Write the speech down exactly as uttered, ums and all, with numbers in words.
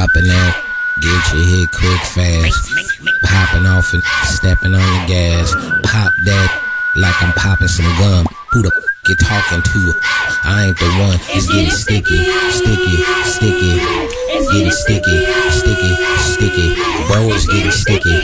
Popping out, get your hit quick fast. Popping off and stepping on the gas. Pop that like I'm popping some gum. Who the f you talking to? I ain't the one. It's getting sticky, sticky, sticky. Getting sticky, sticky, sticky. Bro, it's getting sticky.